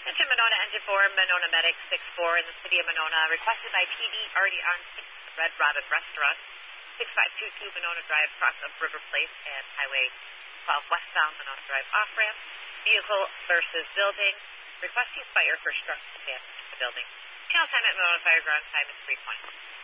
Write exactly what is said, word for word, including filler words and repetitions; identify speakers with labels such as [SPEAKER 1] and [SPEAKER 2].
[SPEAKER 1] Attention Monona Engine four, Monona Medic six four in the city of Monona. Requested by P D, already on Red Robin Restaurant, six five two two Monona Drive, cross of River Place and Highway twelve westbound Monona Drive off-ramp. Vehicle versus building. Requesting fire for structural damage to the building. Channel time at Monona Fire Ground time is three twenty.